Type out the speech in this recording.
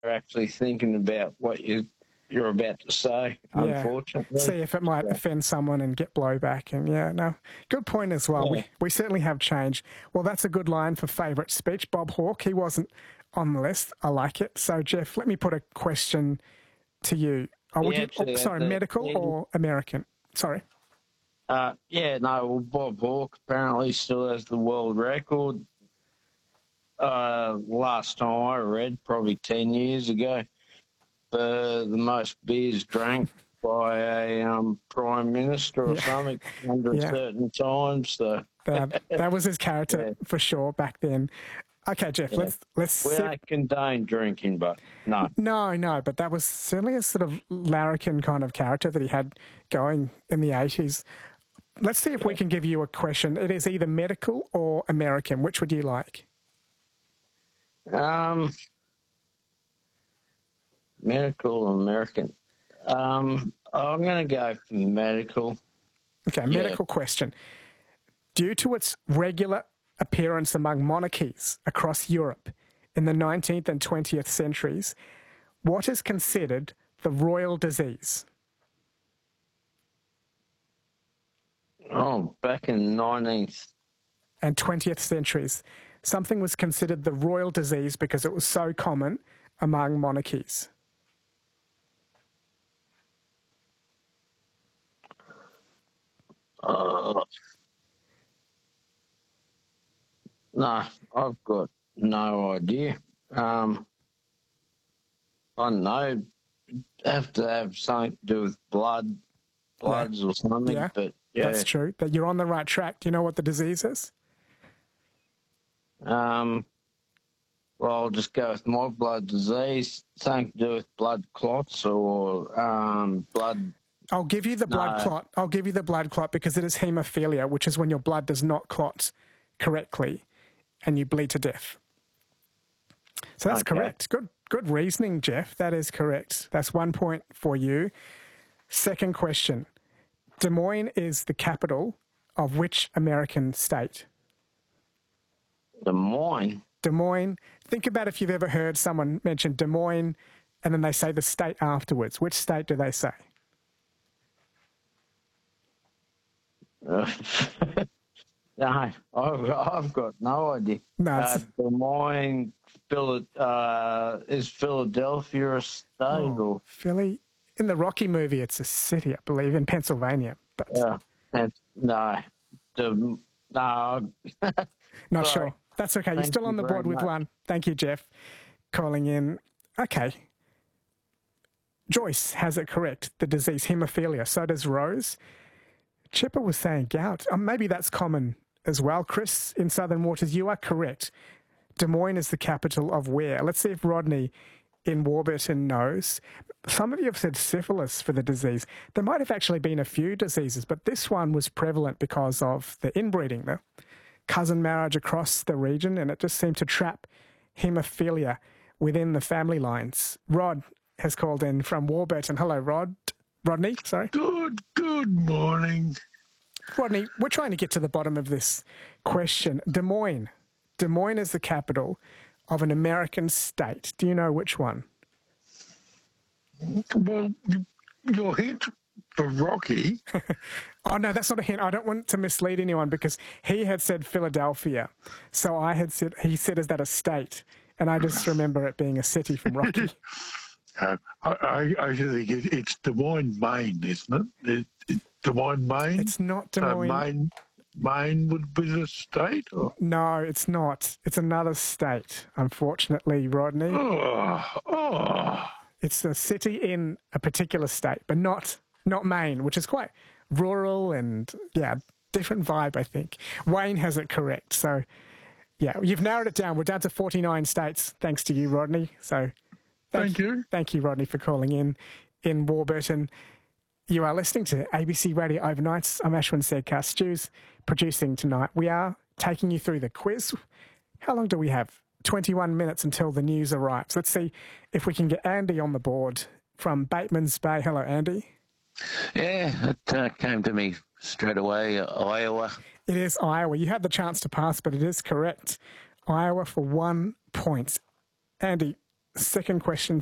actually thinking about what you're about to say, Yeah. unfortunately. See if it might offend someone and get blowback. And yeah, no, good point as well. Yeah. We certainly have changed. Well, that's a good line for favourite speech. Bob Hawke, he wasn't on the list. I like it. So, Jeff, let me put a question to you. Medical or American? Sorry. Bob Hawke apparently still has the world record. Last time I read, probably 10 years ago, the most beers drank by a prime minister or something under a certain time. So that was his character for sure back then. Okay, Jeff, let's we don't condone drinking, but no. No, but that was certainly a sort of larrikin kind of character that he had going in the 80s. Let's see if we can give you a question. It is either medical or American. Which would you like? Medical or American? I'm going to go for medical. Okay, medical question. Due to its regular appearance among monarchies across Europe in the 19th and 20th centuries, what is considered the royal disease? Oh, back in the 19th and 20th centuries, something was considered the royal disease because it was so common among monarchies. No, I've got no idea. I don't know. Have to have something to do with bloods or something. Yeah, but that's true. But you're on the right track. Do you know what the disease is? Well, I'll just go with my blood disease. Something to do with blood clots or blood. I'll give you the blood clot. I'll give you the blood clot because it is haemophilia, which is when your blood does not clot correctly and you bleed to death. So that's correct. Good reasoning, Jeff. That is correct. That's 1 point for you. Second question. Des Moines is the capital of which American state? Des Moines? Des Moines. Think about if you've ever heard someone mention Des Moines and then they say the state afterwards. Which state do they say? No, I've got no idea. No, Des Moines, is Philadelphia a state or Philly? In the Rocky movie, it's a city, I believe, in Pennsylvania. But not sure. That's okay. You're still on the board with one. Thank you, Jeff, calling in. Okay. Joyce has it correct. The disease haemophilia. So does Rose. Chipper was saying gout. Maybe that's common as well. Chris, in Southern Waters, you are correct. Des Moines is the capital of where? Let's see if Rodney in Warburton knows. Some of you have said syphilis for the disease. There might have actually been a few diseases, but this one was prevalent because of the inbreeding, the cousin marriage across the region, and it just seemed to trap haemophilia within the family lines. Rod has called in from Warburton. Hello, Rodney, sorry. Good morning. Rodney, we're trying to get to the bottom of this question. Des Moines. Des Moines is the capital of an American state. Do you know which one? Well, your hint for Rocky. Oh, no, that's not a hint. I don't want to mislead anyone because he had said Philadelphia. So he said, is that a state? And I just remember it being a city from Rocky. I think it's Des Moines, Maine, isn't it? Des Moines, Maine? It's not Des Moines. Maine would be the state? Or? No, it's not. It's another state, unfortunately, Rodney. It's a city in a particular state, but not Maine, which is quite rural and, different vibe, I think. Wayne has it correct. So, you've narrowed it down. We're down to 49 states, thanks to you, Rodney. So, Thank you. Thank you, Rodney, for calling in Warburton. You are listening to ABC Radio Overnights. I'm Ashwin Sedkar. Stu's producing tonight. We are taking you through the quiz. How long do we have? 21 minutes until the news arrives. Let's see if we can get Andy on the board from Bateman's Bay. Hello, Andy. Yeah, it came to me straight away, Iowa. It is Iowa. You had the chance to pass, but it is correct. Iowa for 1 point. Andy, Second question